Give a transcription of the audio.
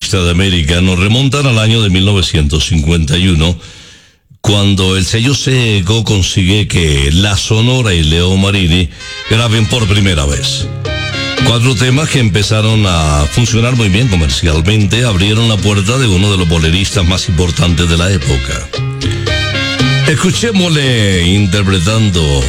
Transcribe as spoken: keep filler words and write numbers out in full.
Orquesta de América nos remontan al año de mil novecientos cincuenta y uno, cuando el sello Seco consigue que La Sonora y Leo Marini graben por primera vez. Cuatro temas que empezaron a funcionar muy bien comercialmente abrieron la puerta de uno de los boleristas más importantes de la época. Escuchémosle interpretando